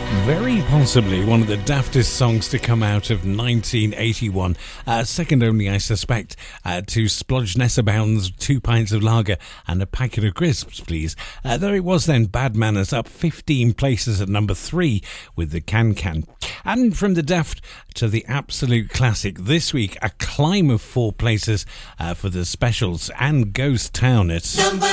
Very possibly one of the daftest songs to come out of 1981. Second only, I suspect, to Splodge Nessabound's 2 pints of lager and a packet of crisps, please. There it was then, Bad Manners, up 15 places at number 3 with the Can Can. And from the daft to the absolute classic, this week a climb of 4 places for the Specials and Ghost Town at...